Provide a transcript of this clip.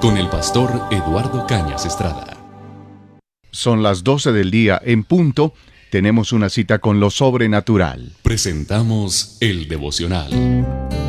con el pastor Eduardo Cañas Estrada. Son las 12 del día en punto. Tenemos una cita con lo sobrenatural. Presentamos el devocional.